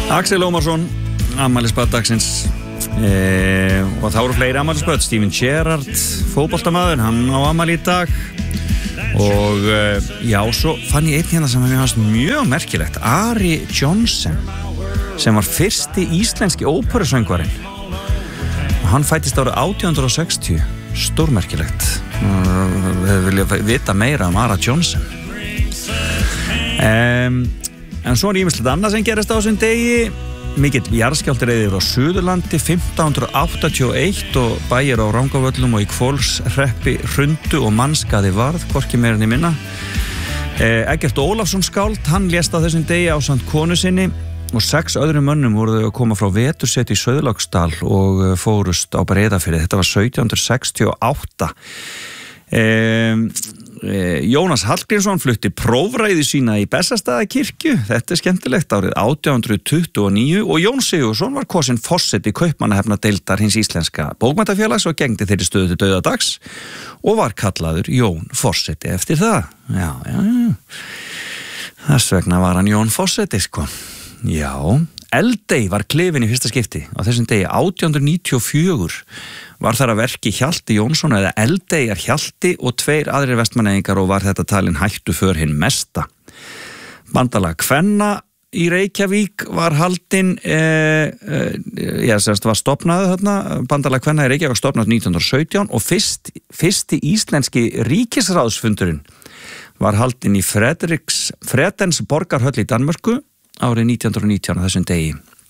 Axel Ómarsson, afmælisbarn dagsins og þá eru fleiri afmælisbörn. Steven Gerrard, fótboltamaður, hann á afmæli í dag og já, svo fann ég einn hérna sem mér fannst mjög merkilegt, Ari Johnson, sem var fyrsti íslenski óperusöngvarinn og hann fættist árið 1860. Stórmerkilegt. Við viljum vita meira Ari Johnson. En svo ýmislegt annað sem gerist á þessum degi. Mikill jarðskjálftareiðir á Suðurlandi 1581 og bæir á Rangárvöllum og í Hvolshreppi hrundu og mannskaði varð, hvorki meira né minna. Eggert Ólafsson skáld, hann lést á þessum degi ásamt konu sinni og 6 öðrum mönnum voru þau að koma frá vetursetu í Sauðláksdal og fórust á Breiðafirði. Þetta var 1768. Jónas Hallgrímsson flutti prófræði sína í Bessastaðakirkju, þetta skemmtilegt, árið 1829 og Jón Sigurðsson var kosinn forseti kaupmannahafnadeildar hins íslenska bókmenntafélags og gegndi þeirri stöðu til dauðadags og var kallaður Jón forseti eftir það. Já. Þess vegna var hann Jón forseti, sko. Já, Eldey var klifin í fyrsta skipti á þessum degi 1894 var þar að verki Hjalti Jónsson eða Eldeyjar Hjalti og 2 aðrir vestmannaeyingar og var þetta talin hættu för hinn mesta. Bandalag kvenna í Reykjavík var haldinn var stofnað þarna, Bandalag kvenna í Reykjavík var stofnað 1917 og fyrsti íslenski ríkisráðsfundurinn var haldinn í Fredens borgarhöll í Danmörku árið 1919 á þessum degi.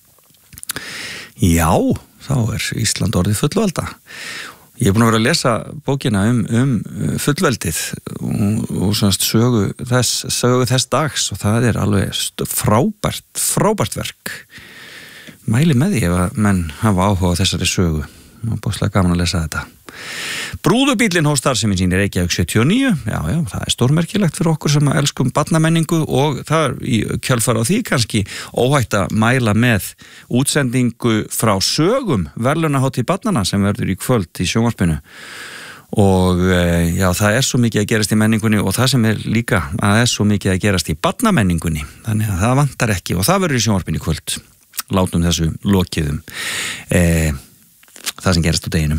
Já, þá Ísland orðið fullvalda. Ég búin að vera að lesa bókina fullveldið og sögu þess dags og það alveg frábært verk. Mæli með því ef að menn hafa áhuga á þessari sögu. Og bókslega gaman að lesa þetta. Brúðubíllinn hóf starfsemi sín í Reykjavík 79. Já, það stórmerkilegt fyrir okkur sem elskum barnamenningu og það í kjölfar á því kannski óhætt að mæla með útsendingu frá sögum verðlaunahátíð barnanna sem verður í kvöld í sjónvarpinu. Og já, það svo mikið að gerast í menningunni og það sem líka að svo mikið að gerast í barnamenningunni. Þannig að það vantar ekki og það verður í sjónvarpinu í kvöld. Látum þessu lokiðum. Það sem gerast á deginum.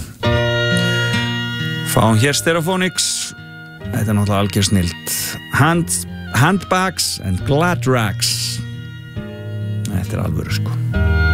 Fáum hér Stereophonics. Þetta náttúrulega algjör snilt. Handbags and glad rags. Þetta alvöru, sko.